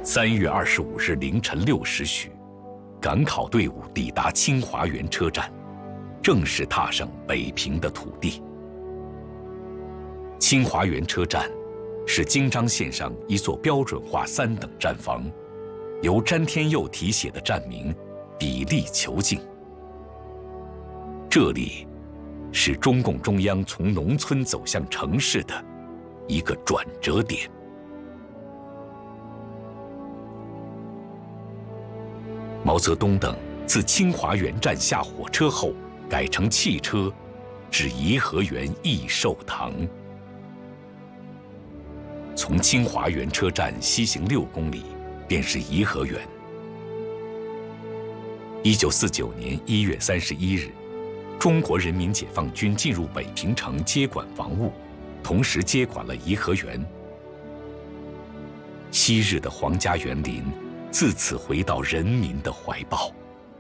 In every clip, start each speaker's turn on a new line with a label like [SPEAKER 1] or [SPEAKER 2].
[SPEAKER 1] 3月25日凌晨6时许，赶考队伍抵达清华园车站，正式踏上北平的土地。清华园车站是京张线上一座标准化3等站房，由詹天佑题写的站名砥砺求进。这里是中共中央从农村走向城市的一个转折点。毛泽东等自清华园站下火车后，改乘汽车至颐和园益寿堂。从清华园车站西行6公里，便是颐和园。1949年1月31日，中国人民解放军进入北平城接管防务，同时接管了颐和园。昔日的皇家园林自此回到人民的怀抱。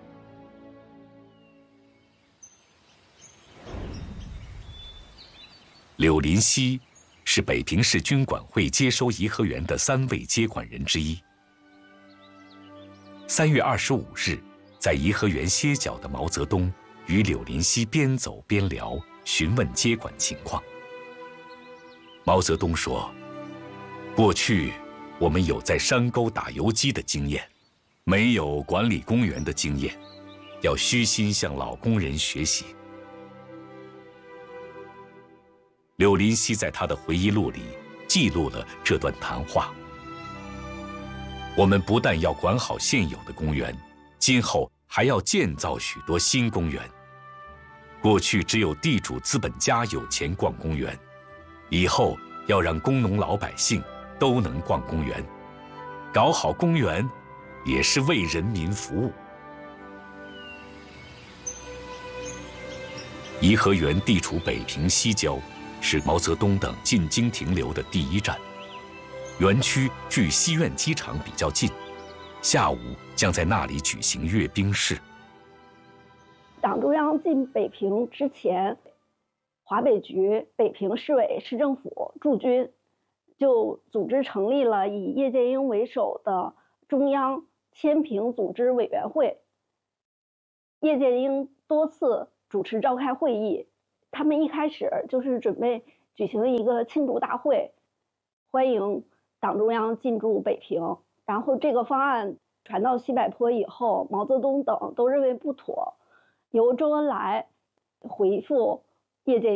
[SPEAKER 1] 柳林熙是北平市军管会接收颐和园的3位接管人之一。3月25日，在颐和园歇脚的毛泽东与柳林熙边走边聊，询问接管情况。毛泽东说：“过去我们有在山沟打游击的经验，没有管理公园的经验，要虚心向老工人学习。”柳林熙在他的回忆录里记录了这段谈话。我们不但要管好现有的公园，今后还要建造许多新公园。过去只有地主资本家有钱逛公园，以后要让工农老百姓都能逛公园，搞好公园也是为人民服务。颐和园地处北平西郊，是毛泽东等进京停留的第1站。园区距西苑机场比较近，下午将在那里举行阅兵式。
[SPEAKER 2] 党中央进北平之前，华北局、北平市委市政府驻军就组织成立了以叶剑英为首的中央迁平组织委员会。叶剑英多次主持召开会议，他们一开始就是准备举行一个庆祝大会，欢迎党中央进驻北平。然后这个方案传到西柏坡以后，毛泽东等都认为不妥，由周恩来回复叶剑